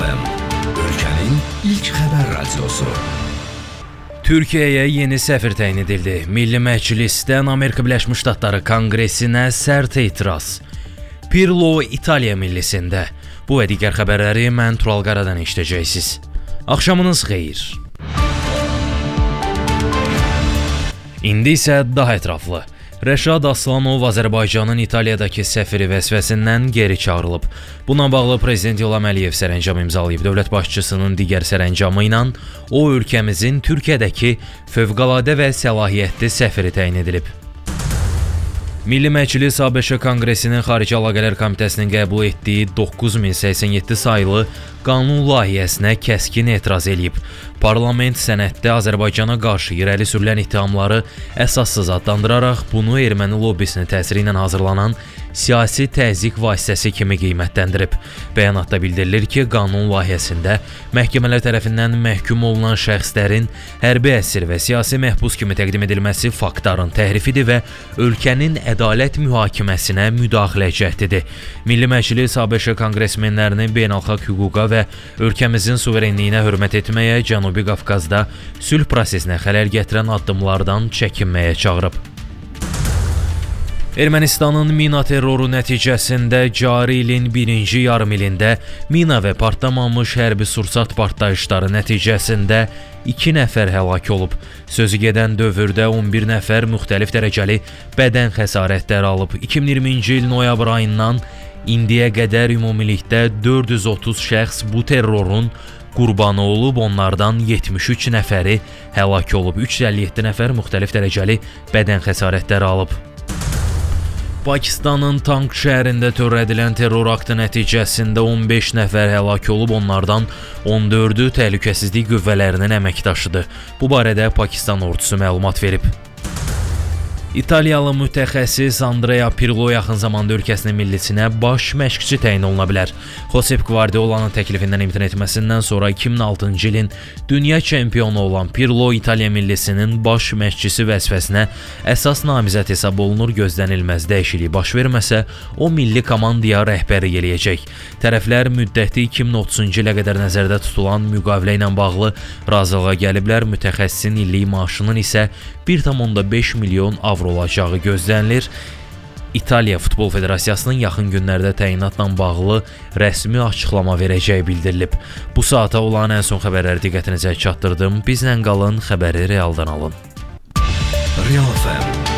FM, ölkənin ilk xəbər radiosu. Türkiyəyə yeni səfir təyin edildi. Milli Məclisdən Amerika Birləşmiş Ştatları Konqresinə sərt etiraz. Pirlo İtaliya millisində. Bu və digər xəbərləri mən Tural Qaradan eşidəcəksiniz. Axşamınız xeyir. İndi isə daha ətraflı. Rəşad Aslanov Azərbaycanın İtaliyadakı səfiri vəzifəsindən geri çağırılıb. Buna bağlı Prezident İlham Əliyev sərəncam imzalayıb. Dövlət başçısının digər sərəncamı ilə o ölkəmizin Türkiyədəki fövqəladə və səlahiyyətli səfiri təyin edilib. Milli Məclis ABŞ Konqresinin Xarici Əlaqələr Komitəsinin qəbul etdiyi 9087 sayılı qanun layihəsinə kəskin etiraz edib. Parlament sənəddə Azərbaycana qarşı irəli sürülən ittihamları əsassız adlandıraraq bunu erməni lobbisinin təsiri ilə hazırlanan siyasi təzyiq vasitəsi kimi qiymətləndirib. Bəyanatda bildirilir ki, qanun layihəsində məhkəmələr tərəfindən məhkum olunan şəxslərin hərbi əsir və siyasi məhbus kimi təqdim edilməsi faktların təhrifidir və ölkənin ədalət mühakiməsinə müdaxilə cəhdidir. Milli Məclis ABŞ konqresmenlərini beynəlxalq hüquqa və ölkəmizin suverenliyinə hörmət etməyə, Cənubi Qafqazda sülh prosesinə xələl gətirən addımlardan çəkinməyə çağırıb. Ermənistanın mina terroru nəticəsində cari ilin birinci yarım ilində mina və partlamamış hərbi sursat partlayışları nəticəsində 2 nəfər həlak olub. Sözü gedən dövrdə 11 nəfər müxtəlif dərəcəli bədən xəsarətləri alıb. 2020-ci il noyabr ayından indiyə qədər ümumilikdə 430 şəxs bu terrorun qurbanı olub, onlardan 73 nəfəri həlak olub. 357 nəfər müxtəlif dərəcəli bədən xəsarətləri alıb. Pakistanın Tank şəhərində törədilən terror aktı nəticəsində 15 nəfər həlak olub, onlardan 14-ü təhlükəsizlik qüvvələrinin əməkdaşıdır. Bu barədə Pakistan ordusu məlumat verib. İtaliyalı mütəxəssis Andrea Pirlo yaxın zamanda ölkəsinin millisinə baş məşqçi təyin oluna bilər. Josep Guardiolanın təklifindən imtina etməsindən sonra 2006-cı ilin dünya çempionu olan Pirlo İtaliya millisinin baş məşqçisi vəzifəsinə əsas namizəd hesab olunur. Gözlənilməz dəyişiklik baş verməsə, o milli komandaya rəhbərlik eləyəcək. Tərəflər müddəti 2030-cu ilə qədər nəzərdə tutulan müqavilə ilə bağlı razılığa gəliblər. Mütəxəssisin illik maaşının isə 1,5 milyon avro olacağı gözlənilir. İtaliya Futbol Federasiyasının yaxın günlərdə təyinatla bağlı rəsmi açıqlama verəcəyi bildirilib. Bu saata olan ən son xəbərləri diqqətinizə çatdırdım. Bizlə qalın, xəbəri realdan alın. Real FM